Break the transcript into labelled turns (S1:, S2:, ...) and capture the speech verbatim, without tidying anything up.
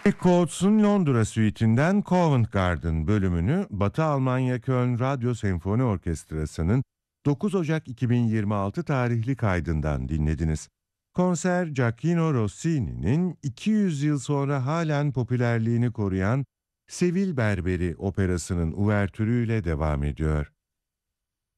S1: Nick Coates'un Londra Suite'inden Covent Garden bölümünü Batı Almanya Köln Radyo Senfoni Orkestrası'nın dokuz Ocak iki bin yirmi altı tarihli kaydından dinlediniz. Konser Gioacchino Rossini'nin iki yüz yıl sonra halen popülerliğini koruyan Sevil Berberi operasının uvertürüyle devam ediyor.